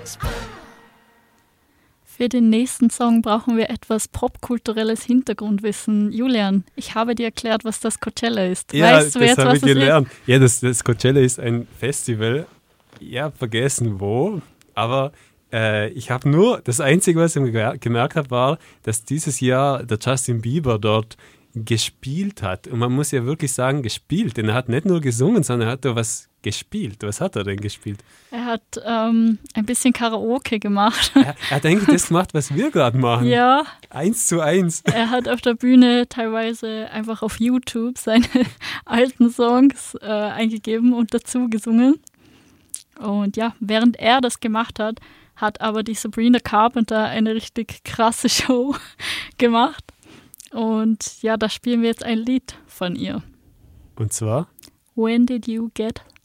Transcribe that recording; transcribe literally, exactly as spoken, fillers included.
Für den nächsten Song brauchen wir etwas popkulturelles Hintergrundwissen. Julian, ich habe dir erklärt, was das Coachella ist. Ja, weißt du das jetzt, habe was ich es gelernt. ist? Ja, das, das Coachella ist ein Festival. Ich habe vergessen, wo. Aber äh, ich habe nur, das Einzige, was ich gemer- gemerkt habe, war, dass dieses Jahr der Justin Bieber dort gespielt hat. Und man muss ja wirklich sagen, gespielt. Denn er hat nicht nur gesungen, sondern er hat da was gespielt. Was hat er denn gespielt? Er hat ähm, ein bisschen Karaoke gemacht. Er, er hat eigentlich das gemacht, was wir gerade machen. Ja. Eins zu eins. Er hat auf der Bühne teilweise einfach auf YouTube seine alten Songs äh, eingegeben und dazu gesungen. Und ja, während er das gemacht hat, hat aber die Sabrina Carpenter eine richtig krasse Show gemacht. Und ja, da spielen wir jetzt ein Lied von ihr. Und zwar? When did you get